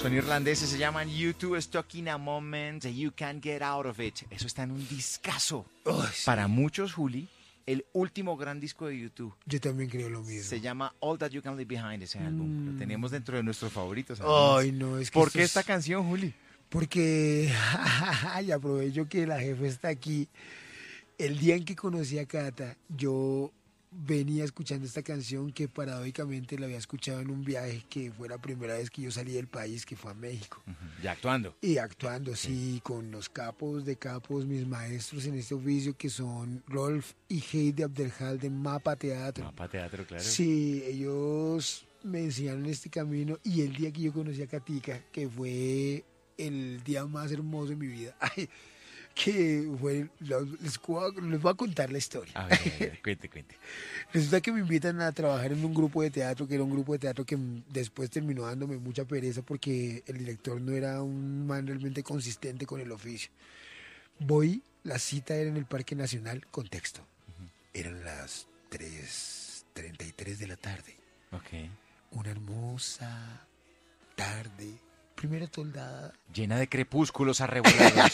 Son irlandeses, se llaman U2, Stuck in a Moment, You Can't Get Out of It. Eso está en un discazo. Sí. Para muchos, Juli, el último gran disco de U2. Yo también creo lo mismo. Se llama All That You Can Leave Behind, ese álbum. Lo tenemos dentro de nuestros favoritos. Ay, no, es que ¿Por esto qué es- esta canción, Juli? Porque, y aprovecho que la jefa está aquí. El día en que conocí a Cata, yo venía escuchando esta canción que paradójicamente la había escuchado en un viaje que fue la primera vez que yo salí del país, que fue a México. Ya actuando. Y actuando, sí, con los capos de capos, mis maestros en este oficio, que son Rolf y Heidi Abdelhal de Mapa Teatro. Mapa Teatro, claro. Sí, ellos me enseñaron este camino y el día que yo conocí a Katica, que fue el día más hermoso de mi vida, ay, que fue, les voy a contar la historia. A ver, cuente. Resulta que me invitan a trabajar en un grupo de teatro, que era un grupo de teatro que después terminó dándome mucha pereza porque el director no era un man realmente consistente con el oficio. Voy, la cita era en el Parque Nacional, contexto. Eran las 3:33 de la tarde. Ok. Una hermosa tarde, primera toldada. Llena de crepúsculos arrebolados.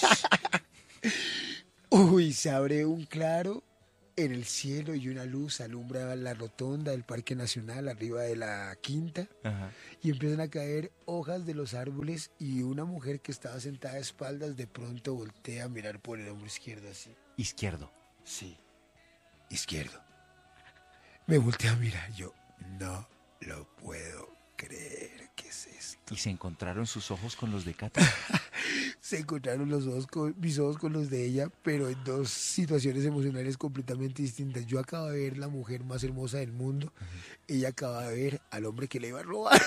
Uy, se abre un claro en el cielo y una luz alumbra la rotonda del Parque Nacional arriba de la quinta Ajá. y empiezan a caer hojas de los árboles y una mujer que estaba sentada de espaldas de pronto voltea a mirar por el hombro izquierdo así. Izquierdo. Sí, izquierdo. Me volteé a mirar, yo no lo puedo creer, ¿qué es esto? Y se encontraron sus ojos con los de Cata. Se encontraron mis ojos con los de ella, pero en dos situaciones emocionales completamente distintas. Yo acabo de ver la mujer más hermosa del mundo, ella acaba de ver al hombre que le iba a robar.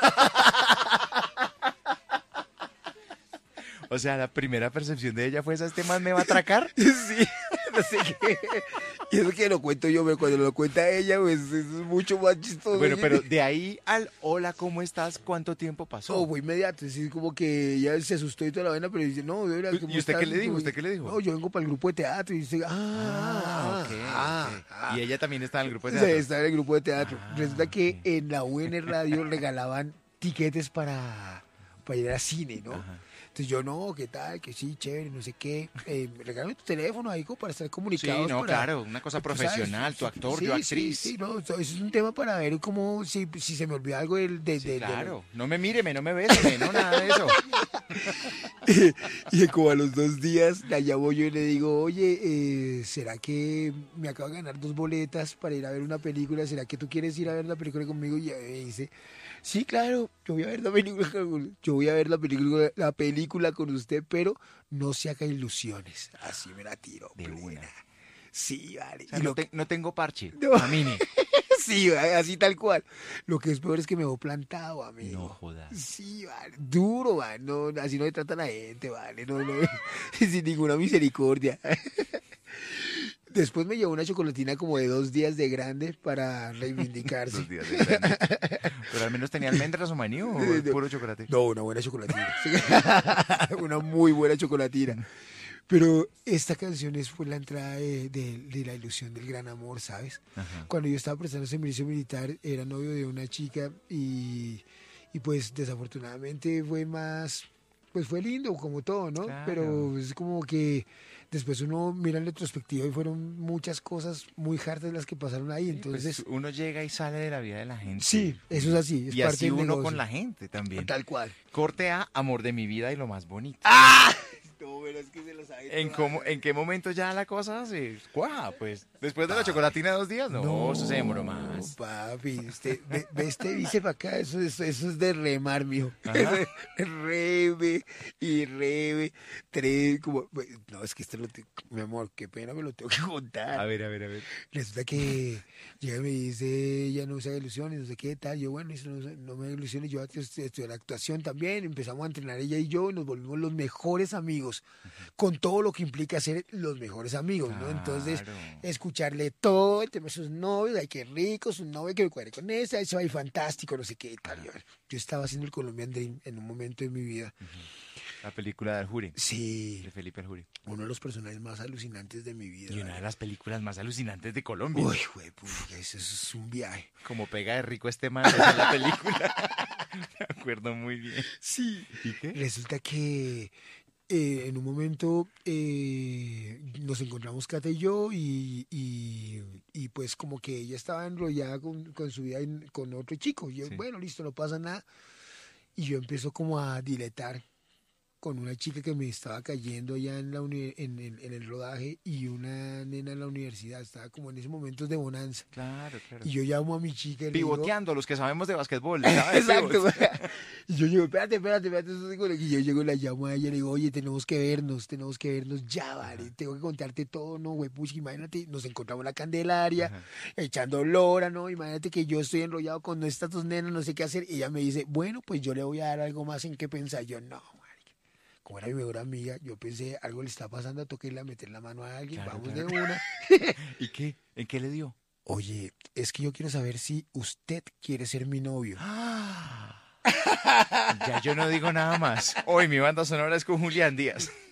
O sea, la primera percepción de ella fue esa, este man me va a atracar. Sí, no sé qué. Y eso que lo cuento yo, pero cuando lo cuenta ella, pues eso es mucho más chistoso. Bueno, pero de ahí al hola, ¿cómo estás? ¿Cuánto tiempo pasó? No, fue inmediato, es decir, como que ella se asustó y toda la vaina, pero dice, no, de verdad, ¿cómo ¿Y usted qué estás? le dijo? Como- ¿Usted qué le dijo? No, yo vengo para el grupo de teatro. Y dice, Ok. Y ella también está en el grupo de Sí, teatro. estaba en el grupo de teatro. Ah, Resulta que ok. en la UN Radio regalaban tiquetes para ir al cine, ¿no? Ajá. Entonces yo, no, ¿qué tal? Que sí, chévere, no sé qué. Regálame tu teléfono ahí como para estar Sí, comunicados. no, para- claro, una cosa tú sabes, profesional, tu actor, sí, yo actriz. Sí, no, eso es un tema para ver cómo, si se me olvida algo Sí, claro. No me míreme, no me béseme, no nada de eso. Y como a los 2 días la llamo yo y le digo, oye, ¿será que me acabo de ganar 2 boletas para ir a ver una película? ¿Será que tú quieres ir a ver la película conmigo? Y ella me dice, sí, claro, yo voy a ver la película la película con usted, pero no se haga ilusiones. Así me la tiro. De plena. una. Sí, vale. O sea, Y no, lo que- no tengo parche. No. Camine. sí, vale, así tal cual. Lo que es peor es que me veo plantado, amigo. No jodas. Sí, vale, duro, vale. No, así no le trata a la gente, vale. No, sin ninguna misericordia. Después me llevó una chocolatina como de 2 días de grande para reivindicarse. 2 días de grande. Pero al menos tenía almendras o maní o puro chocolate. No, una buena chocolatina. Una muy buena chocolatina. Pero esta canción fue la entrada de la ilusión del gran amor, ¿sabes? Ajá. Cuando yo estaba prestando servicio militar, era novio de una chica y pues desafortunadamente pues fue lindo como todo, ¿no? Claro. Pero es como que después uno mira en retrospectiva y fueron muchas cosas muy hartas las que pasaron ahí, entonces... Pues uno llega y sale de la vida de la gente. sí, eso es así, es Y parte así del uno negocio. con la gente también. Tal cual. Corte a amor de mi vida y lo más bonito. No, pero es que se lo sabe ¿En qué momento ya la cosa se cuaja? Pues después de la chocolatina de 2 días, no, eso se demoró más. Papi, usted ve este bíceps acá, eso es de remar, mijo. Ajá. Reme y reme, no, es que mi amor, qué pena, me lo tengo que contar. A ver. Resulta que llega y me dice, ya no se haga ilusiones, no sé qué tal. Yo, bueno, eso no me haga ilusiones, yo estudié la actuación también, empezamos a entrenar ella y yo, y nos volvimos los mejores amigos, con todo lo que implica ser los mejores amigos, ¿no? Entonces, Claro. escucharle todo, el tema de sus novios, ay, qué rico, su novia que me cuadre con esa, eso va fantástico, no sé qué tal. Yo estaba haciendo el Colombian Dream en un momento de mi vida. La película del Jury, Sí, de Felipe el Jury. uno de los personajes más alucinantes de mi vida. Y una de ¿vale? las películas más alucinantes de Colombia. Uy, güey, eso es un viaje. Como pega de rico este man en la película. ¿Te recuerdo muy bien. Sí. ¿Y qué? Resulta que en un momento nos encontramos Cata y yo y pues como que ella estaba enrollada con su vida con otro chico. Yo, Sí. bueno, listo, no pasa nada. Y yo empiezo como a diletar con una chica que me estaba cayendo allá en el rodaje y una nena en la universidad. Estaba como en ese momento de bonanza. Claro, claro. Y yo llamo a mi chica y le digo... Pivoteando, los que sabemos de basquetbol, ¿sabes? Exacto. Pivot. Y yo llego, espérate. Y yo llego, la llamo a ella y le digo, oye, tenemos que vernos ya, vale. Tengo que contarte todo, ¿no, güey? Pucha, imagínate, nos encontramos en la Candelaria, Ajá. echando lora, ¿no? Imagínate que yo estoy enrollado con estas dos nenas, no sé qué hacer. Y ella me dice, bueno, pues yo le voy a dar algo más en qué pensar. Yo, no, marica. Como era mi mejor amiga, yo pensé, algo le está pasando, toqué la meter la mano a alguien, Claro, vamos claro. de una. ¿Y qué? ¿En qué le dio? Oye, es que yo quiero saber si usted quiere ser mi novio. Ya yo no digo nada más. Hoy mi banda sonora es con Julián Díaz.